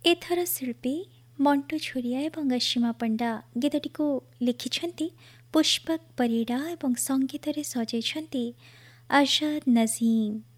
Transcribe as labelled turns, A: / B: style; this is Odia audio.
A: ଏଥର ଶିଳ୍ପୀ ମଣ୍ଟୁ ଛୁରିଆ ଏବଂ ଅସୀମା ପଣ୍ଡା ଗୀତଟିକୁ ଲିଖିଛନ୍ତି ପୁଷ୍ପକ ପରିଡ଼ା ଏବଂ ସଙ୍ଗୀତରେ ସଜେଇଛନ୍ତି ଆଜାଦ ନଜିମ୍।